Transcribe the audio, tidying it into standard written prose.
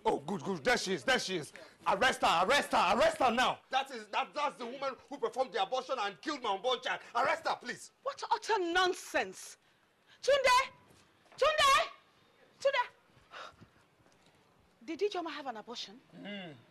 Oh, good. There she is. Arrest her now. That's the woman who performed the abortion and killed my unborn child. Arrest her, please. What utter nonsense. Tunde! Did Ijoma have an abortion?